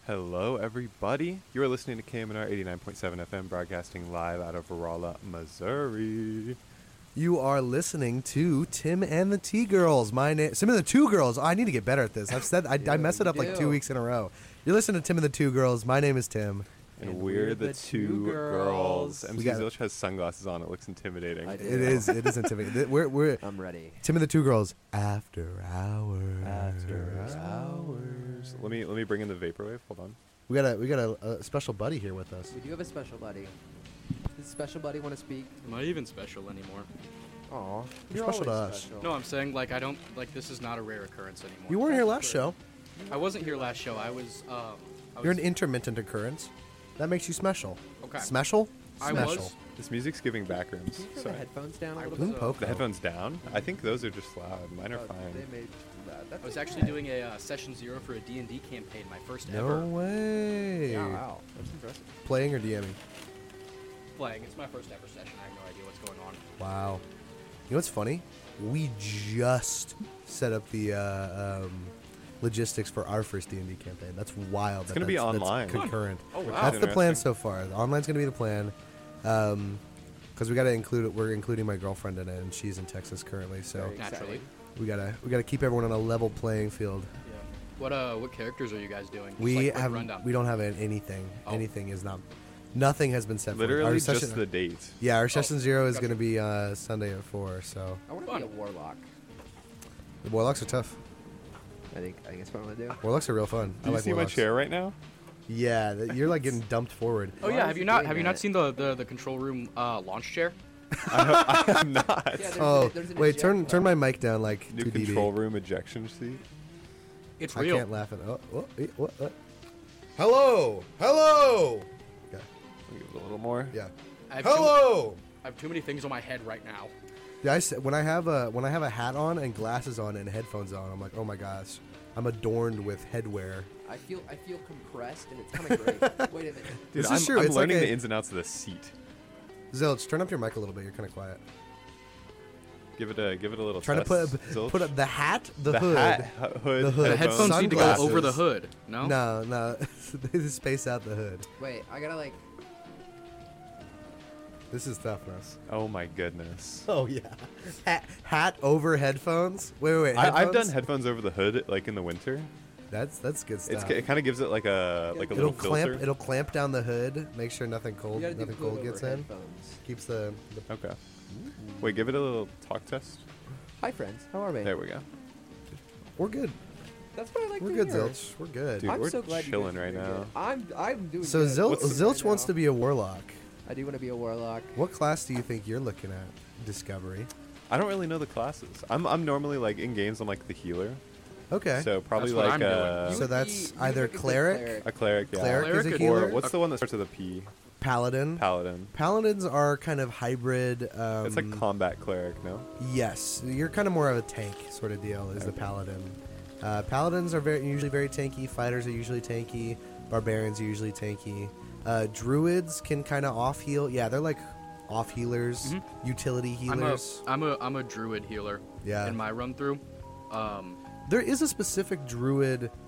Hello, everybody. You are listening to KMNR 89.7 FM, broadcasting live out of Rolla, Missouri. You are listening to Tim and the T-Girls. My name, Tim and the Two Girls. I need to get better at this. I've said I mess it up like 2 weeks in a row. You're listening to Tim and the Two Girls. My name is Tim. And we're the two girls. MC Zilch has sunglasses on. It looks intimidating. It is intimidating. I'm ready. Tim and the Two Girls. After hours. After hours. Let me bring in the vaporwave. Hold on. We got a special buddy here with us. We do have a special buddy. Does special buddy want to speak? Am I even special anymore? Aw, You're special to us. special. No, I'm saying I don't this is not a rare occurrence anymore. You weren't here last show. I wasn't here last show. I was You're an intermittent occurrence. That makes you special. Okay. Smeshal? I Smeshal. was. This music's giving backrooms. Can you turn Sorry. the headphones down a little Boom bit? poke. The headphones down? I think those are just loud. Mine are Oh, fine. They made that. I was actually doing a session 0 for a D&D campaign, my first No ever way. Yeah, wow. That's impressive. Playing or DMing? playing. It's my first ever session. I have no idea what's going on. Wow. You know what's funny? We just set up the logistics for our first D&D campaign. That's wild. It's gonna be online. That's concurrent. Oh, wow. That's the plan Interesting. so far. The online's going to be the plan. Because we got to include it. We're including my girlfriend in it, and she's in Texas currently. So Very Naturally. exciting. we gotta keep everyone on a level playing field. Yeah. What characters are you guys doing? Just We quick rundown. we don't have anything. Oh. Anything is not. Nothing has been set. for Literally our just session, the date. Yeah, our session 0 is gotcha. going to be Sunday at 4. So I want to Fun. be a warlock. the warlocks are tough. I think that's what I want to do. Warlocks are real fun. Do I you like see my warlocks. chair right now? Yeah, you're like getting dumped forward. Oh Why yeah, is have he you not doing that? seen the control room launch chair? I'm not. Yeah, there's Oh, there's an wait, eject turn my button. mic down like New 2 dB. control room ejection seat. It's I real. can't laugh at. What? Hello. Let me give it a little more. Yeah. I have Hello. I have too many things on my head right now. Yeah, when I have a hat on and glasses on and headphones on, I'm like, oh my gosh, I'm adorned with headwear. I feel compressed and it's kind of great. Wait a minute. Dude, This I'm, is true. I'm It's like learning a- the ins and outs of the seat. Zilch, turn up your mic a little bit. You're kind of quiet. Give it a little. Trying to test, put Zilch. up the hat, the the hood. hat, hood, The hood. The headphones need to go over the Sunglasses. hood. No. No, they just space out the hood. Wait, I gotta like. This is toughness. Oh my goodness. Oh yeah, hat over headphones. Wait. I've done headphones? headphones over the hood, like in the winter. That's good stuff. It kind of gives it like a little filter. It'll clamp down the hood. Make sure nothing You cold gotta do nothing hood cold over gets in. headphones. Keeps the Okay. Wait, give it a little talk test. Hi friends, how are we? There we go. We're good. That's what I like We're to good, hear. Zilch. We're good. Dude, I'm we're so glad you chilling guys are right doing now. good. I'm doing So good. Zilch wants to be a warlock. I do want to be a warlock. What class do you think you're looking at? Discovery. I don't really know the classes. I'm normally like in games. I'm like the healer. Okay. So probably That's what like I'm doing. So You would that's be- either you'd look a good cleric? a cleric. Yeah. Cleric is a Cleric healer. Or what's the one that starts with a P? Paladin. Paladin. Paladins are kind of hybrid. It's like combat cleric, no? Yes, you're kind of more of a tank sort of deal. Is the Okay. paladin? Paladins are usually very tanky. Fighters are usually tanky. Barbarians are usually tanky. Druids can kind of off heal. Yeah, they're like off healers, utility healers. I'm a druid healer. Yeah. In my run through. There is a specific druid